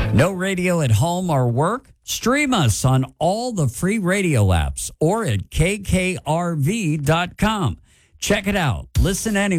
No radio at home or work? Stream us on all the free radio apps or at kkrv.com. Check it out. Listen anywhere.